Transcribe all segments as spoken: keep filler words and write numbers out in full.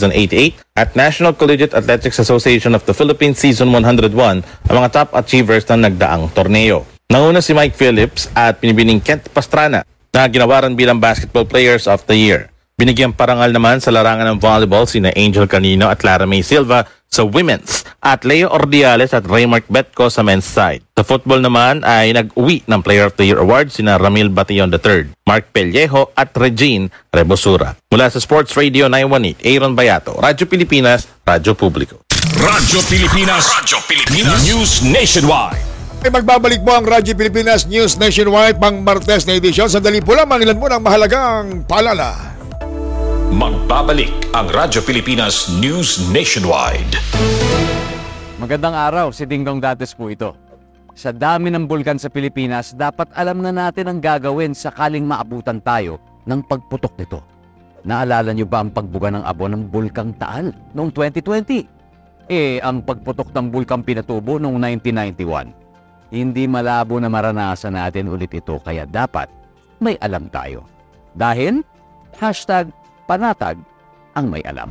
Season eighty-eight at National Collegiate Athletics Association of the Philippines Season one oh one ang mga top achievers ng nagdaang torneo. Nanguna si Mike Phillips at pinibining Kent Pastrana na ginawaran bilang Basketball Players of the Year. Binigyang parangal naman sa larangan ng volleyball sina Angel Canino at Lara May Silva sa women's at Leo Ordiales at Raymark Betco sa men's side. Sa football naman ay nag-uwi ng Player of the Year award sina Ramil Bation the third, Mark Pellejo at Regine Rebosura. Mula sa Sports Radio nine one eight, Aaron Bayato, Radyo Pilipinas, Radyo Publiko. Radyo Pilipinas, Radyo Pilipinas, News Nationwide. Ay magbabalik po ang Radyo Pilipinas News Nationwide pang Martes na edisyon. Sandali po lang, mangilan mo ng mahalagang paalala. Magbabalik ang Radyo Pilipinas News Nationwide. Magandang araw, si Dingdong Dates po ito. Sa dami ng bulkan sa Pilipinas, dapat alam na natin ang gagawin sakaling maabutan tayo ng pagputok nito. Naalala niyo ba ang pagbuga ng abo ng Bulkang Taal noong twenty twenty? Eh, ang pagputok ng Bulkang Pinatubo noong nineteen ninety-one. Hindi malabo na maranasan natin ulit ito, kaya dapat may alam tayo. Dahil, hashtag panatag ang may alam.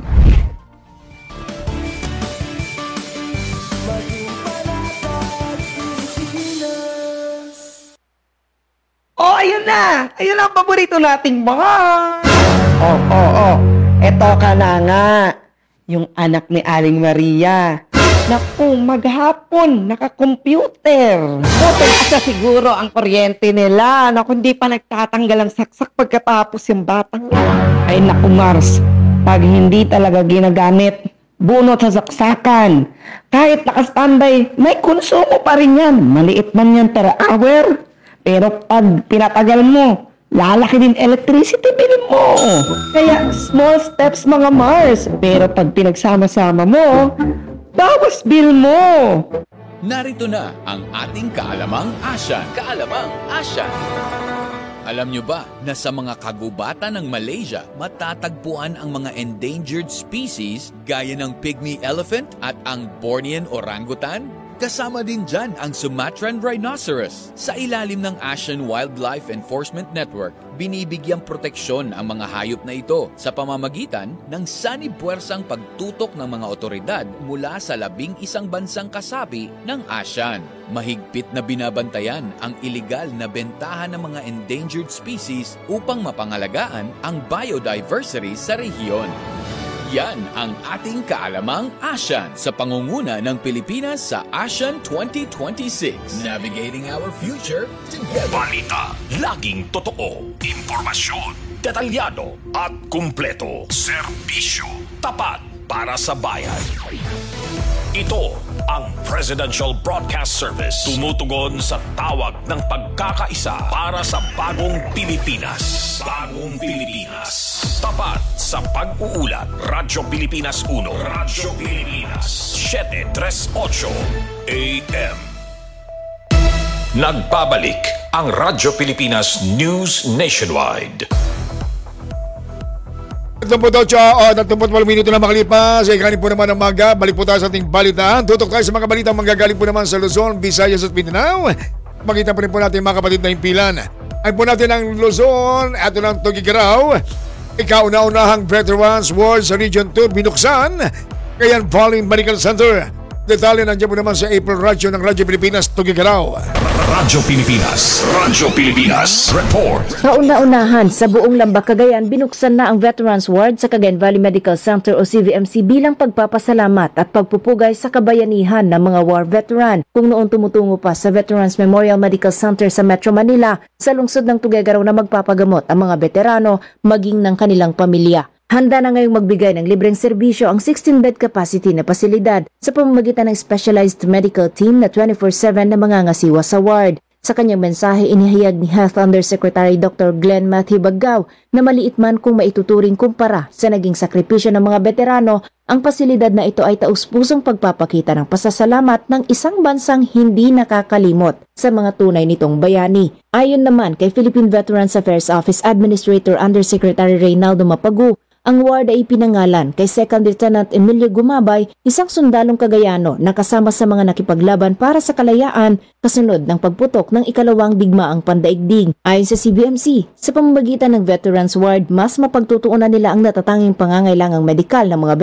Oh, ayun na! Ayun ang paborito nating bar! Oh, oh, oh. Eto ka na nga. Yung anak ni Aling Maria. Naku, maghapon, naka-computer. Buti asa siguro ang kuryente nila. Naku, hindi pa nagtatanggal ang saksak pagkatapos yung batang. Ay naku, Mars. Pag hindi talaga ginagamit, bunot sa saksakan. Kahit naka-standby, may konsumo pa rin yan. Maliit man yan per hour. Pero pag pinatagal mo, lalaki din electricity bill mo. Kaya small steps mga Mars. Pero pag pinagsama-sama mo, bawas bill mo. Narito na ang ating kaalamang Asyan. Kaalamang Asyan. Alam nyo ba na sa mga kagubatan ng Malaysia, matatagpuan ang mga endangered species gaya ng pygmy elephant at ang Bornean orangutan? Kasama din dyan ang Sumatran rhinoceros. Sa ilalim ng Asian Wildlife Enforcement Network, binibigyang proteksyon ang mga hayop na ito sa pamamagitan ng sanipuwersang pagtutok ng mga otoridad mula sa labing isang bansang kasapi ng ASEAN. Mahigpit na binabantayan ang iligal na bentahan ng mga endangered species upang mapangalagaan ang biodiversity sa rehiyon. Yan ang ating kaalamang ASEAN sa pangunguna ng Pilipinas sa ASEAN twenty twenty-six. Navigating our future together. Balita, laging totoo. Impormasyon, detalyado at kumpleto. Serbisyo, tapat para sa bayan. Ito ang Presidential Broadcast Service. Tumutugon sa tawag ng pagkakaisa para sa bagong Pilipinas. Bagong Pilipinas. Tapat sa pag-uulat. Radyo Pilipinas uno. Radyo Pilipinas seven thirty-eight A M. Nagbabalik ang Radyo Pilipinas News Nationwide. Nagtumpot walong minuto na makalipas. Ay kanin po naman ang maga. Balik po tayo sa ating balitaan. Tutok tayo sa mga balitang manggagaling po naman sa Luzon, Visayas at Mindanao. Makita pa rin po natin mga kapatid na impilan. Ay po natin ang Luzon at ng Tuguegarao. Ikauna-unahang Veterans Ward sa Region two binuksan. Kayan Valley Medical Center. Detalye nandiyan po naman sa April Radyo ng Radyo Pilipinas, Tuguegarao. Radyo Pilipinas, Radyo Pilipinas, report. Kauna-unahan sa buong Lambak, Cagayan, binuksan na ang Veterans Ward sa Cagayan Valley Medical Center o C V M C bilang pagpapasalamat at pagpupugay sa kabayanihan ng mga war veteran. Kung noon tumutungo pa sa Veterans Memorial Medical Center sa Metro Manila, sa lungsod ng Tuguegarao na magpapagamot ang mga veterano maging ng kanilang pamilya. Handa na ngayong magbigay ng libreng serbisyo ang sixteen bed capacity na pasilidad sa pamamagitan ng specialized medical team na twenty-four seven na mangangasiwa sa ward. Sa kanyang mensahe, inihayag ni Health Undersecretary Doctor Glenn Matthew Baggao na maliit man kung maituturing kumpara sa naging sakripisyo ng mga veterano, ang pasilidad na ito ay taus-pusong pagpapakita ng pasasalamat ng isang bansang hindi nakakalimot sa mga tunay nitong bayani. Ayon naman kay Philippine Veterans Affairs Office Administrator Undersecretary Reynaldo Mapagu, ang ward ay pinangalan kay Second Lieutenant Emilio Gumabay, isang sundalong Cagayano na kasama sa mga nakipaglaban para sa kalayaan kasunod ng pagputok ng ikalawang digmaang pandaigdig. Ayon sa C B M C, sa pamamagitan ng Veterans Ward, mas mapagtutuunan nila ang natatanging pangangailangang medikal ng mga